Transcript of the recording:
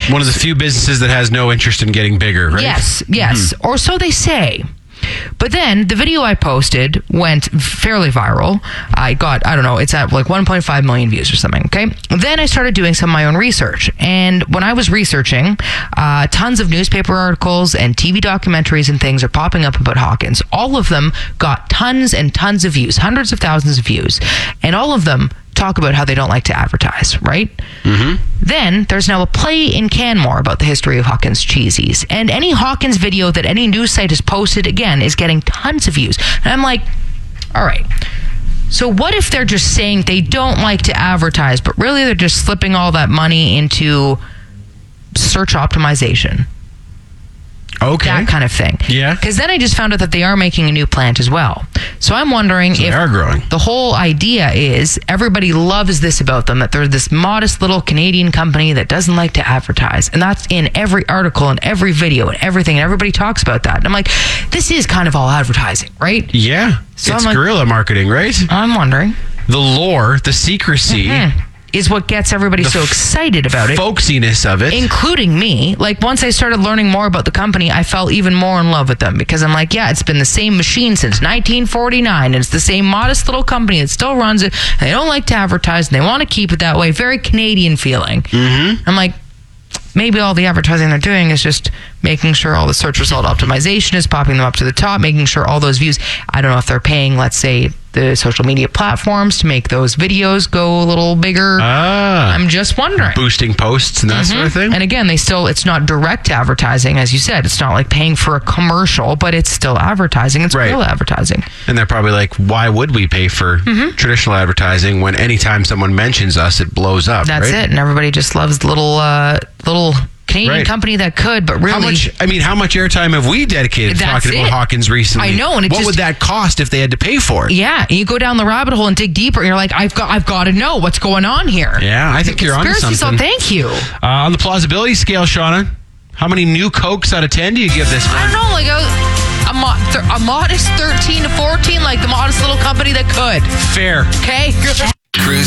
One of the few businesses that has no interest in getting bigger, right? Yes. Or so they say. But then the video I posted went fairly viral. I got, I don't know, it's at like 1.5 million views or something, okay? Then I started doing some of my own research. And when I was researching, tons of newspaper articles and TV documentaries and things are popping up about Hawkins. All of them got tons and tons of views, hundreds of thousands of views. And all of them talk about how they don't like to advertise, right? Then there's now a play in Canmore about the history of Hawkins Cheesies. And any Hawkins video that any news site has posted, again, is getting tons of views. And I'm like, all right, so what if they're just saying they don't like to advertise, but really they're just slipping all that money into search optimization? Okay. That kind of thing. Yeah. Because then I just found out that they are making a new plant as well. So I'm wondering if they are growing. The whole idea is everybody loves this about them, that they're this modest little Canadian company that doesn't like to advertise. And that's in every article and every video and everything. And everybody talks about that. And I'm like, this is kind of all advertising, right? Yeah. So it's I'm like, guerrilla marketing, right? I'm wondering. The lore, the secrecy. Is what gets everybody so excited about it. Folksiness of it. Including me. Like, once I started learning more about the company, I fell even more in love with them because I'm like, yeah, it's been the same machine since 1949. And it's the same modest little company that still runs it. And they don't like to advertise and they want to keep it that way. Very Canadian feeling. I'm like, maybe all the advertising they're doing is just making sure all the search result optimization is popping them up to the top, making sure all those views. I don't know if they're paying, let's say, the social media platforms to make those videos go a little bigger. I'm just wondering. Boosting posts and that sort of thing. And again, it's not direct advertising, as you said. It's not like paying for a commercial, but it's still advertising. It's real advertising. And they're probably like, why would we pay for traditional advertising when anytime someone mentions us, it blows up? That's it. And everybody just loves the little Canadian company that could, but really... How much airtime have we dedicated to talking about Hawkins recently? I know, and what would that cost if they had to pay for it? Yeah, and you go down the rabbit hole and dig deeper, and you're like, I've got to know what's going on here. Yeah, I think you're onto something. So thank you. On the plausibility scale, Shauna, how many new Cokes out of 10 do you give this one? I don't know, like a modest 13 to 14, like the modest little company that could. Fair. Okay?